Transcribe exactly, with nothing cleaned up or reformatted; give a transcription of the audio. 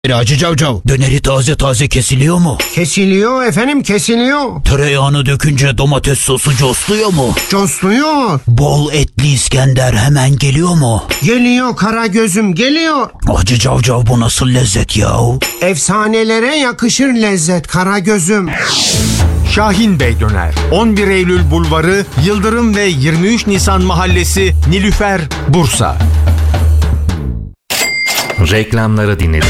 Hacı Cavcav, döneri taze taze kesiliyor mu? Kesiliyor efendim, kesiliyor. Tereyağını dökünce domates sosu cosluyor mu? Cosluyor. Bol etli İskender hemen geliyor mu? Geliyor Karagöz'üm, geliyor. Hacı Cavcav, bu nasıl lezzet yahu? Efsanelere yakışır lezzet Karagöz'üm. Şahin Bey Döner. on bir Eylül Bulvarı, Yıldırım ve yirmi üç Nisan Mahallesi, Nilüfer, Bursa. Reklamları dinlediniz.